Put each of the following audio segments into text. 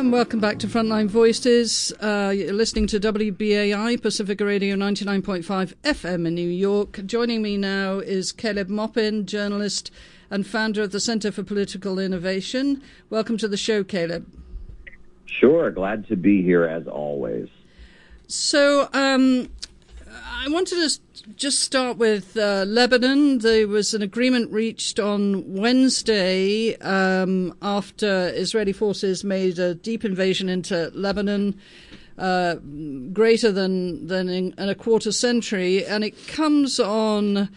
And welcome back to Frontline Voices. You're listening to WBAI, Pacifica Radio 99.5 FM in New York. Joining me now is Caleb Maupin, journalist and founder of the Center for Political Innovation. Welcome to the show, Caleb. Sure, glad to be here as always. So, I wanted to just start with Lebanon. There was an agreement reached on Wednesday after Israeli forces made a deep invasion into Lebanon, greater than in a quarter century, and it comes on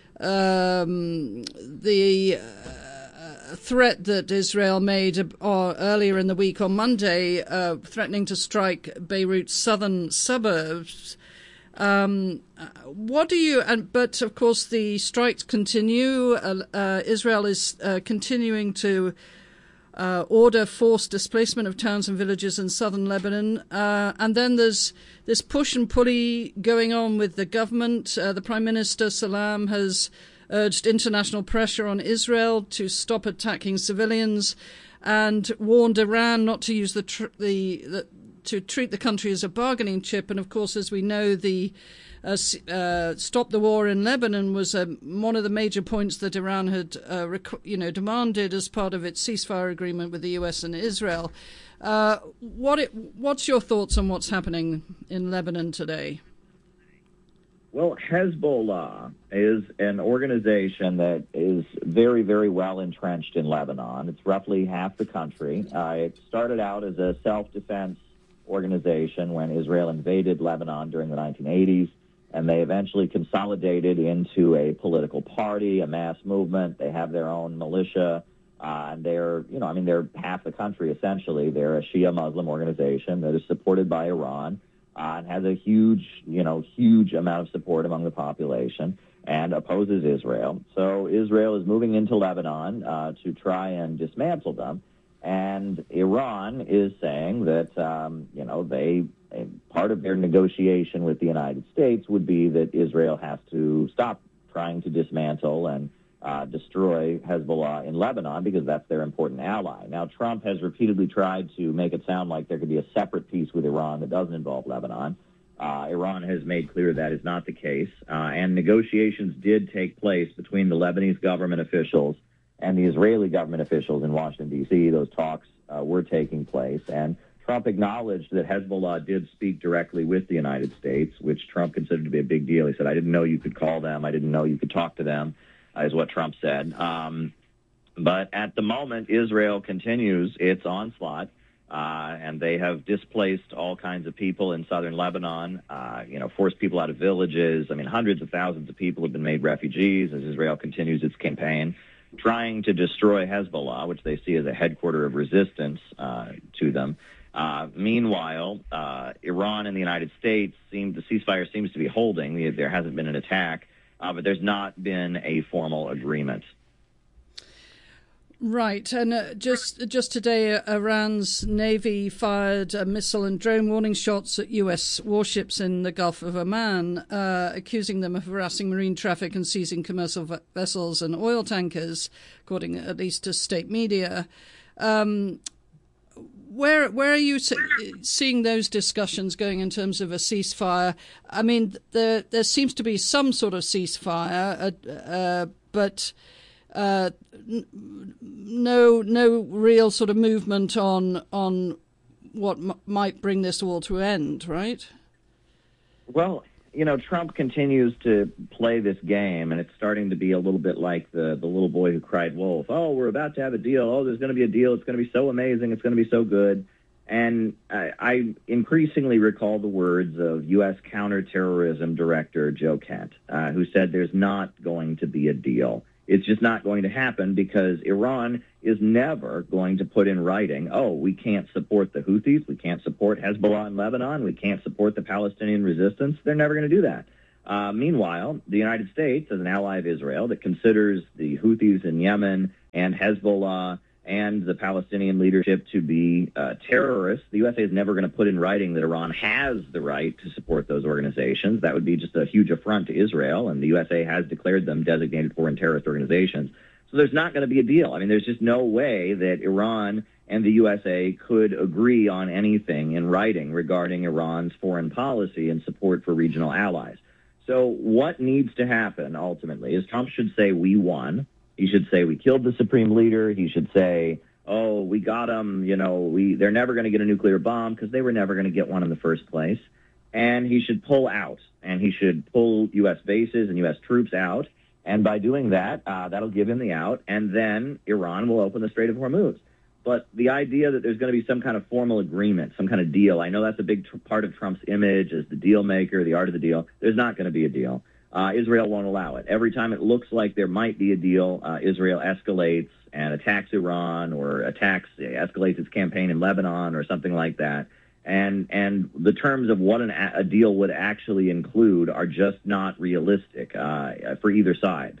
the threat that Israel made earlier in the week on Monday, threatening to strike Beirut's southern suburbs. What do you? But of course, the strikes continue. Israel is continuing to order forced displacement of towns and villages in southern Lebanon, and then there's this push and pulley going on with the government. The Prime Minister Salam has urged international pressure on Israel to stop attacking civilians, and warned Iran not to use to treat the country as a bargaining chip. And of course, as we know, the stop the war in Lebanon was one of the major points that Iran had demanded as part of its ceasefire agreement with the US and Israel. What's your thoughts on what's happening in Lebanon today? Well, Hezbollah is an organization that is very, very well entrenched in Lebanon. It's roughly half the country. It started out as a self-defense organization when Israel invaded Lebanon during the 1980s, and they eventually consolidated into a political party, a mass movement. They have their own militia, and they're half the country essentially. They're a Shia Muslim organization that is supported by Iran and has a huge amount of support among the population and opposes Israel. So Israel is moving into Lebanon to try and dismantle them. And Iran is saying that, part of their negotiation with the United States would be that Israel has to stop trying to dismantle and destroy Hezbollah in Lebanon because that's their important ally. Now, Trump has repeatedly tried to make it sound like there could be a separate peace with Iran that doesn't involve Lebanon. Iran has made clear that is not the case. And negotiations did take place between the Lebanese government officials and the Israeli government officials in Washington, D.C. Those talks were taking place, and Trump acknowledged that Hezbollah did speak directly with the United States, which Trump considered to be a big deal. He said, I didn't know you could call them. I didn't know you could talk to them, is what Trump said. But at the moment, Israel continues its onslaught, and they have displaced all kinds of people in southern Lebanon, forced people out of villages. I mean, hundreds of thousands of people have been made refugees as Israel continues its campaign, trying to destroy Hezbollah, which they see as a headquarter of resistance to them. Meanwhile, Iran and the United States the ceasefire seems to be holding. There hasn't been an attack, but there's not been a formal agreement. Right, and just today, Iran's Navy fired missile and drone warning shots at U.S. warships in the Gulf of Oman, accusing them of harassing marine traffic and seizing commercial vessels and oil tankers, according at least to state media. Where are you seeing those discussions going in terms of a ceasefire? I mean, there seems to be some sort of ceasefire, but no real sort of movement on what might bring this all to end, right? Well, Trump continues to play this game, and it's starting to be a little bit like the little boy who cried wolf. Oh, we're about to have a deal. Oh, there's going to be a deal. It's going to be so amazing. It's going to be so good. And I increasingly recall the words of U.S. counterterrorism director Joe Kent, who said there's not going to be a deal. It's just not going to happen because Iran is never going to put in writing, oh, we can't support the Houthis, we can't support Hezbollah in Lebanon, we can't support the Palestinian resistance. They're never going to do that. Meanwhile, the United States, as an ally of Israel that considers the Houthis in Yemen and Hezbollah and the Palestinian leadership to be terrorists, the USA is never going to put in writing that Iran has the right to support those organizations. That would be just a huge affront to Israel, and the USA has declared them designated foreign terrorist organizations. So there's not going to be a deal. I mean, there's just no way that Iran and the USA could agree on anything in writing regarding Iran's foreign policy and support for regional allies. So what needs to happen ultimately is Trump should say we won. He should say we killed the supreme leader. He should say, oh, we got them, they're never going to get a nuclear bomb because they were never going to get one in the first place. And he should pull out, and he should pull U.S. bases and U.S. troops out. And by doing that, that'll give him the out, and then Iran will open the Strait of Hormuz. But the idea that there's going to be some kind of formal agreement, some kind of deal, I know that's a big part of Trump's image as the deal maker, the art of the deal. There's not going to be a deal. Israel won't allow it. Every time it looks like there might be a deal, Israel escalates and attacks Iran or escalates its campaign in Lebanon or something like that. And the terms of what a deal would actually include are just not realistic for either side.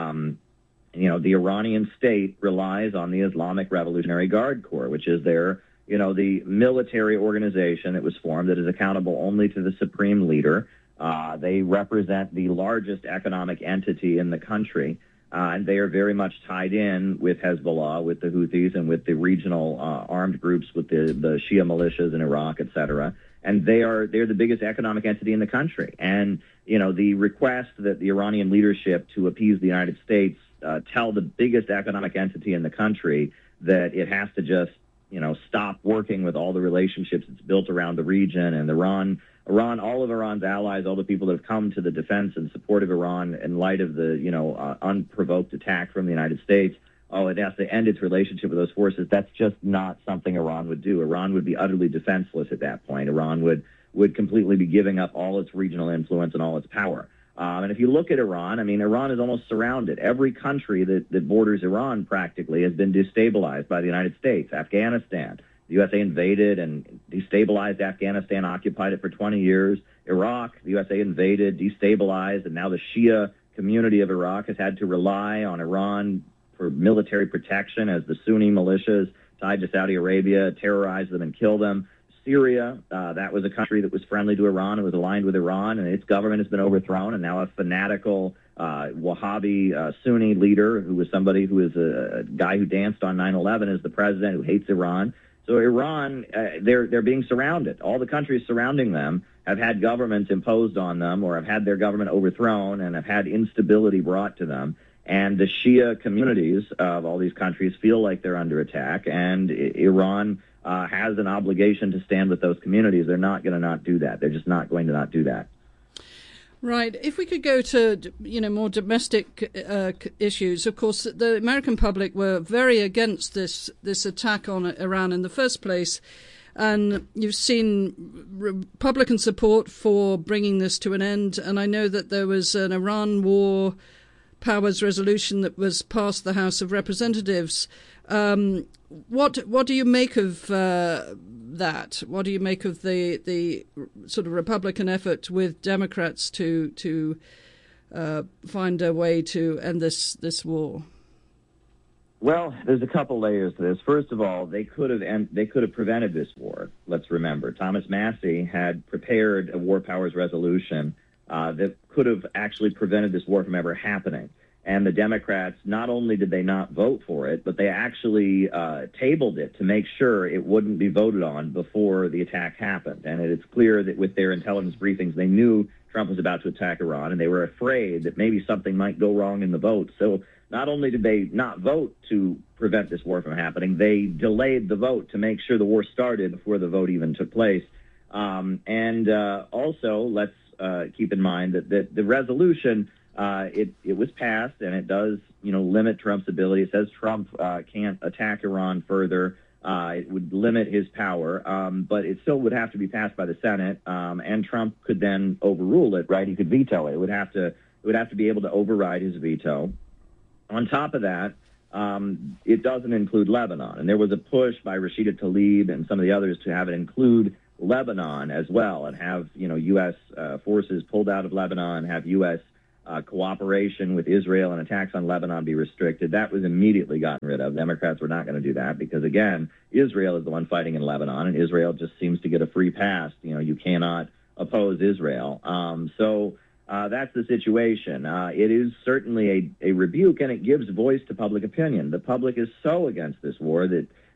The Iranian state relies on the Islamic Revolutionary Guard Corps, which is the military organization that was formed that is accountable only to the supreme leader. They represent the largest economic entity in the country, and they are very much tied in with Hezbollah, with the Houthis, and with the regional armed groups, with the Shia militias in Iraq, et cetera. And they're the biggest economic entity in the country. And, the request that the Iranian leadership to appease the United States tell the biggest economic entity in the country that it has to just, stop working with all the relationships it's built around the region, and Iran, all of Iran's allies, all the people that have come to the defense and support of Iran in light of the, unprovoked attack from the United States. Oh, it has to end its relationship with those forces. That's just not something Iran would do. Iran would be utterly defenseless at that point. Iran would completely be giving up all its regional influence and all its power. And if you look at Iran, Iran is almost surrounded. Every country that borders Iran practically has been destabilized by the United States. Afghanistan, the USA invaded and destabilized Afghanistan, occupied it for 20 years. Iraq, the USA invaded, destabilized, and now the Shia community of Iraq has had to rely on Iran for military protection as the Sunni militias tied to Saudi Arabia terrorize them and kill them. Syria, that was a country that was friendly to Iran and was aligned with Iran, and its government has been overthrown, and now a fanatical Wahhabi Sunni leader who was somebody who is a guy who danced on 9/11 is the president who hates Iran. So Iran, they're being surrounded. All the countries surrounding them have had governments imposed on them or have had their government overthrown and have had instability brought to them. And the Shia communities of all these countries feel like they're under attack, and Iran has an obligation to stand with those communities. They're not going to not do that. They're just not going to not do that. Right. If we could go to, more domestic issues, of course, the American public were very against this attack on Iran in the first place. And you've seen Republican support for bringing this to an end. And I know that there was an Iran war powers resolution that was passed the House of Representatives. What do you make of that? What do you make of the sort of Republican effort with Democrats to find a way to end this war? Well, there's a couple layers to this. First of all, they could have prevented this war. Let's remember, Thomas Massie had prepared a war powers resolution that could have actually prevented this war from ever happening. And the Democrats, not only did they not vote for it, but they actually tabled it to make sure it wouldn't be voted on before the attack happened. And it's clear that with their intelligence briefings, they knew Trump was about to attack Iran, and they were afraid that maybe something might go wrong in the vote. So not only did they not vote to prevent this war from happening, they delayed the vote to make sure the war started before the vote even took place. Also, let's keep in mind that the resolution, it was passed, and it does, limit Trump's ability. It says Trump can't attack Iran further. It would limit his power, but it still would have to be passed by the Senate, and Trump could then overrule it. Right? He could veto it. It would have to be able to override his veto. On top of that, it doesn't include Lebanon, and there was a push by Rashida Tlaib and some of the others to have it include Lebanon as well, and have U.S. Forces pulled out of Lebanon, have U.S. Cooperation with Israel and attacks on Lebanon be restricted. That was immediately gotten rid of. Democrats were not going to do that because, again, Israel is the one fighting in Lebanon, and Israel just seems to get a free pass. You cannot oppose Israel. So that's the situation. It is certainly a rebuke, and it gives voice to public opinion. The public is so against this war that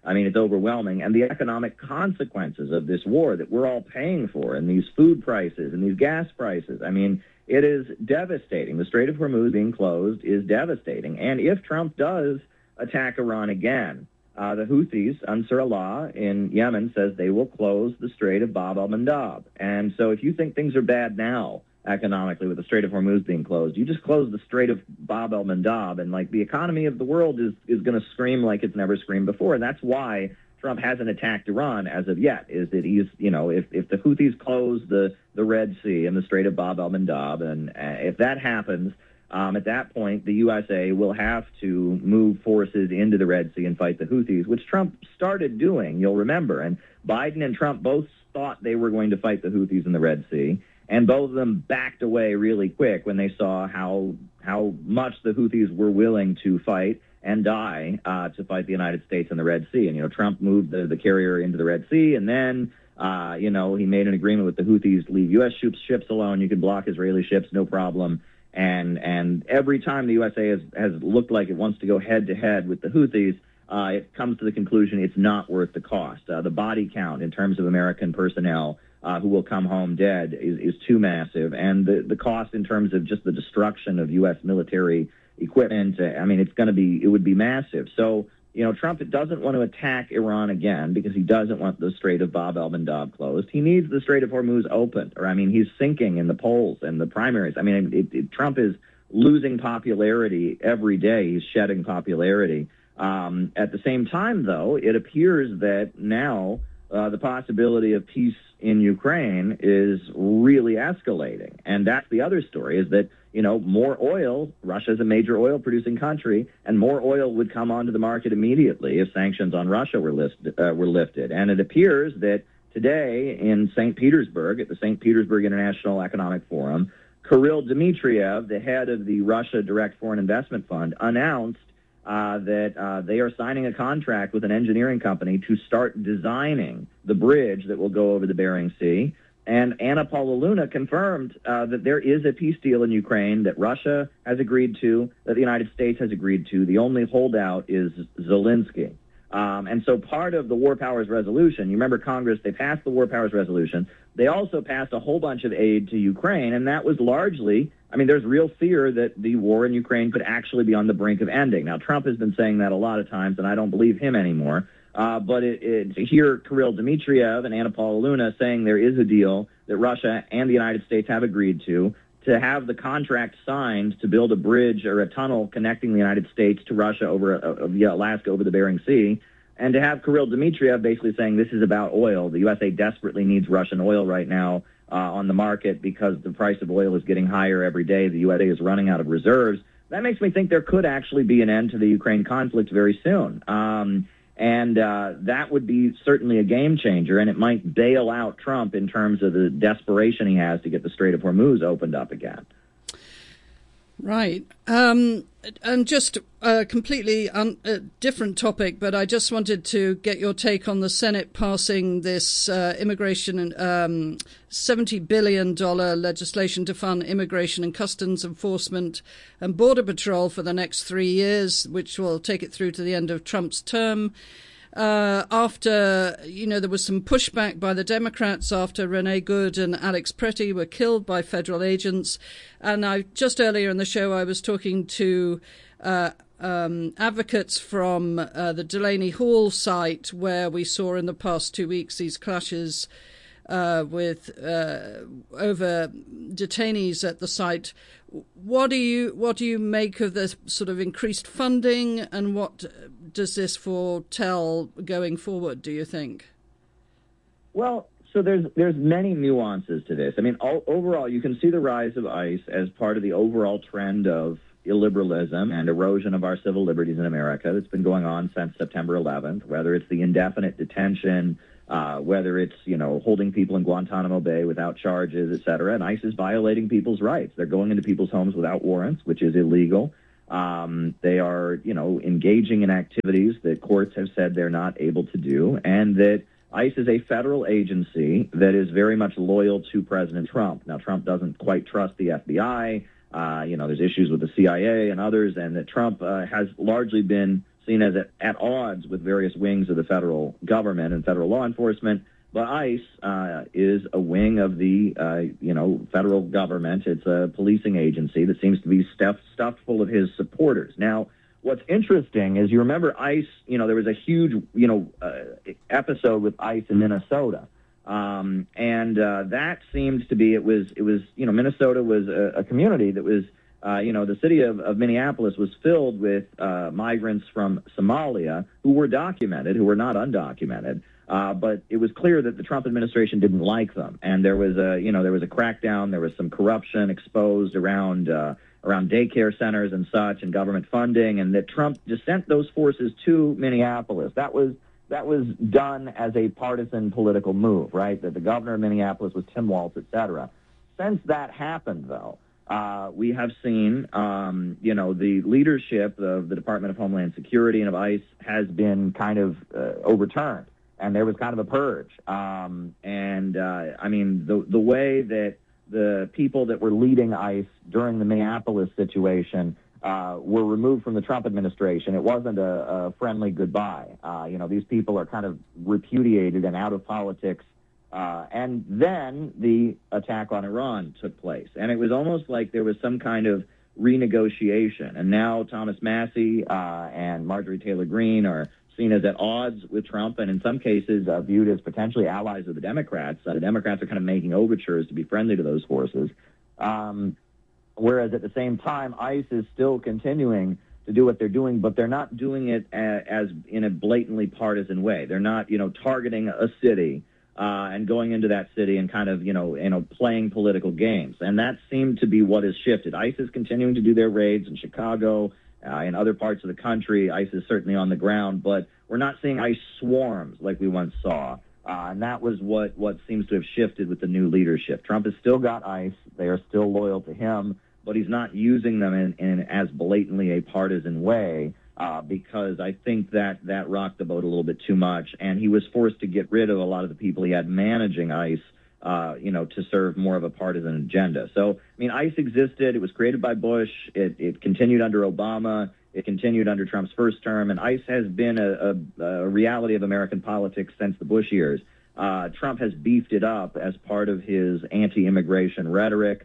I mean, it's overwhelming. And the economic consequences of this war that we're all paying for, and these food prices and these gas prices, I mean, it is devastating. The Strait of Hormuz being closed is devastating. And if Trump does attack Iran again, the Houthis, Ansar Allah in Yemen, says they will close the Strait of Bab el-Mandab. And so if you think things are bad now economically with the Strait of Hormuz being closed, you just close the Strait of Bab el-Mandab, and like the economy of the world is going to scream like it's never screamed before. And that's why Trump hasn't attacked Iran as of yet, is that he's, if the Houthis close the Red Sea and the Strait of Bab el-Mandab, and if that happens, at that point, the USA will have to move forces into the Red Sea and fight the Houthis, which Trump started doing, you'll remember. And Biden and Trump both thought they were going to fight the Houthis in the Red Sea, and both of them backed away really quick when they saw how much the Houthis were willing to fight and die to fight the United States in the Red Sea. And, Trump moved the carrier into the Red Sea, and then, he made an agreement with the Houthis, leave U.S. ships alone. You can block Israeli ships, no problem. And every time the USA has looked like it wants to go head-to-head with the Houthis, it comes to the conclusion it's not worth the cost. The body count in terms of American personnel who will come home dead is too massive. And the cost in terms of just the destruction of U.S. military equipment, it would be massive. So, Trump doesn't want to attack Iran again because he doesn't want the Strait of Bab el-Mandab closed. He needs the Strait of Hormuz open, he's sinking in the polls and the primaries. Trump is losing popularity every day. He's shedding popularity. At the same time, though, it appears that now the possibility of peace in Ukraine is really escalating. And that's the other story, is that, more oil, Russia's a major oil-producing country, and more oil would come onto the market immediately if sanctions on Russia were lifted. And it appears that today in St. Petersburg, at the St. Petersburg International Economic Forum, Kirill Dmitriev, the head of the Russia Direct Foreign Investment Fund, announced that they are signing a contract with an engineering company to start designing the bridge that will go over the Bering Sea. And Anna Paulina confirmed that there is a peace deal in Ukraine that Russia has agreed to, that the United States has agreed to. The only holdout is Zelensky. And so part of the War Powers Resolution, you remember Congress, they passed the War Powers Resolution. They also passed a whole bunch of aid to Ukraine, and that was largely, there's real fear that the war in Ukraine could actually be on the brink of ending. Now, Trump has been saying that a lot of times, and I don't believe him anymore. But to hear Kirill Dmitriev and Anna Paulina saying there is a deal that Russia and the United States have agreed to have the contract signed to build a bridge or a tunnel connecting the United States to Russia via Alaska over the Bering Sea, and to have Kirill Dmitriev basically saying this is about oil. The USA desperately needs Russian oil right now on the market because the price of oil is getting higher every day. The USA is running out of reserves. That makes me think there could actually be an end to the Ukraine conflict very soon. And that would be certainly a game changer, and it might bail out Trump in terms of the desperation he has to get the Strait of Hormuz opened up again. Right. And just a completely different topic, but I just wanted to get your take on the Senate passing this immigration and $70 billion legislation to fund immigration and customs enforcement and border patrol for the next 3 years, which will take it through to the end of Trump's term. After, there was some pushback by the Democrats after Renee Good and Alex Pretty were killed by federal agents. And just earlier in the show, I was talking to advocates from the Delaney Hall site, where we saw in the past 2 weeks these clashes with over detainees at the site. What do you make of the sort of increased funding, and what does this foretell going forward, do you think? Well, so there's many nuances to this. Overall, you can see the rise of ICE as part of the overall trend of illiberalism and erosion of our civil liberties in America that's been going on since September 11th, whether it's the indefinite detention, whether it's, holding people in Guantanamo Bay without charges, et cetera. And ICE is violating people's rights. They're going into people's homes without warrants, which is illegal. They are, engaging in activities that courts have said they're not able to do, and that ICE is a federal agency that is very much loyal to President Trump. Now, Trump doesn't quite trust the FBI. There's issues with the CIA and others, and that Trump has largely been seen as at odds with various wings of the federal government and federal law enforcement. But ICE is a wing of the, federal government. It's a policing agency that seems to be stuffed full of his supporters. Now, what's interesting is, you remember ICE, there was a huge, episode with ICE in Minnesota. That seems to be, it was, Minnesota was a community that was, the city of Minneapolis was filled with migrants from Somalia who were documented, who were not undocumented. But it was clear that the Trump administration didn't like them, and there was a crackdown. There was some corruption exposed around daycare centers and such, and government funding, and that Trump just sent those forces to Minneapolis. That was done as a partisan political move, right? That the governor of Minneapolis was Tim Walz, et cetera. Since that happened, though, we have seen, the leadership of the Department of Homeland Security and of ICE has been kind of overturned. And there was kind of a purge. The way that the people that were leading ICE during the Minneapolis situation were removed from the Trump administration, it wasn't a friendly goodbye. These people are kind of repudiated and out of politics. And then the attack on Iran took place. And it was almost like there was some kind of renegotiation. And now Thomas Massie and Marjorie Taylor Greene are seen as at odds with Trump, and in some cases viewed as potentially allies of the Democrats. The Democrats are kind of making overtures to be friendly to those forces. Whereas at the same time, ICE is still continuing to do what they're doing, but they're not doing it as in a blatantly partisan way. They're not, targeting a city and going into that city and kind of, playing political games. And that seemed to be what has shifted. ICE is continuing to do their raids in Chicago, in other parts of the country. ICE is certainly on the ground, but we're not seeing ICE swarms like we once saw. And that was what seems to have shifted with the new leadership. Trump has still got ICE. They are still loyal to him, but he's not using them in as blatantly a partisan way because I think that rocked the boat a little bit too much. And he was forced to get rid of a lot of the people he had managing ICE, to serve more of a partisan agenda. So, ICE existed. It was created by Bush. It continued under Obama. It continued under Trump's first term. And ICE has been a reality of American politics since the Bush years. Trump has beefed it up as part of his anti-immigration rhetoric.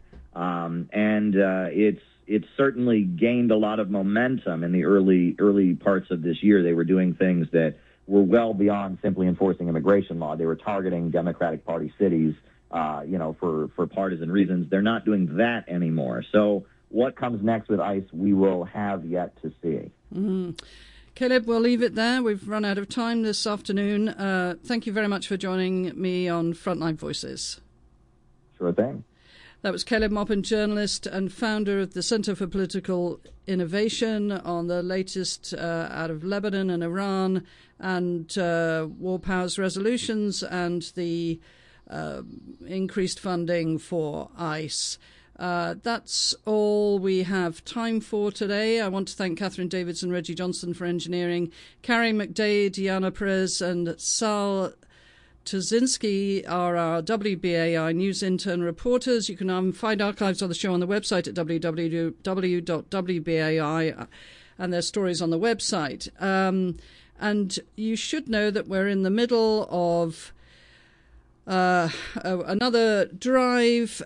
It's certainly gained a lot of momentum in the early parts of this year. They were doing things that were well beyond simply enforcing immigration law. They were targeting Democratic Party cities, for partisan reasons. They're not doing that anymore. So what comes next with ICE, we will have yet to see. Mm-hmm. Caleb, we'll leave it there. We've run out of time this afternoon. Thank you very much for joining me on Frontline Voices. Sure thing. That was Caleb Maupin, journalist and founder of the Center for Political Innovation, on the latest out of Lebanon and Iran and war powers resolutions and the increased funding for ICE. That's all we have time for today. I want to thank Catherine Davidson, Reggie Johnson for engineering, Carrie McDade, Diana Perez, and Sal Tuzinski are our WBAI news intern reporters. You can find archives of the show on the website at www.wbai, and there's stories on the website. And you should know that we're in the middle of another drive.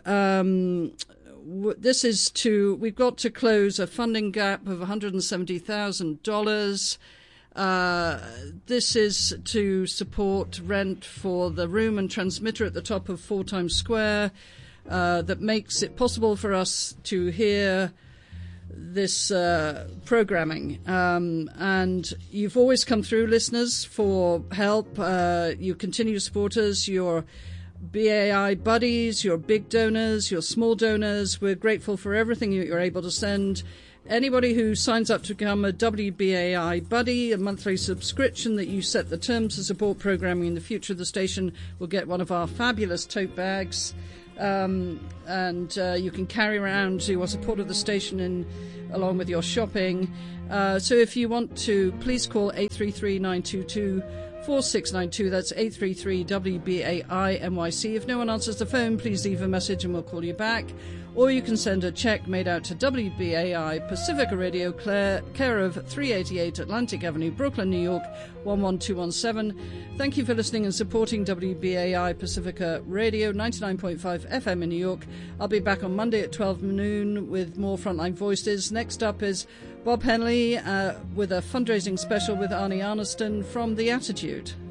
We've got to close a funding gap of $170,000. This is to support rent for the room and transmitter at the top of 4 Times Square that makes it possible for us to hear this programming. And you've always come through, listeners, for help. You continue to support us. Your BAI buddies, your big donors, your small donors. We're grateful for everything you're able to send. Anybody who signs up to become a WBAI buddy, a monthly subscription that you set the terms to support programming in the future of the station, will get one of our fabulous tote bags. And you can carry around your support of the station along with your shopping. So if you want to, please call 833-922-4692. That's 833-WBAI-NYC. If no one answers the phone, please leave a message and we'll call you back. or you can send a check made out to WBAI Pacifica Radio, care of 388 Atlantic Avenue, Brooklyn, New York, 11217. Thank you for listening and supporting WBAI Pacifica Radio, 99.5 FM in New York. I'll be back on Monday at 12 noon with more Frontline Voices. Next up is Bob Henley with a fundraising special with Arnie Arneston from The Attitude.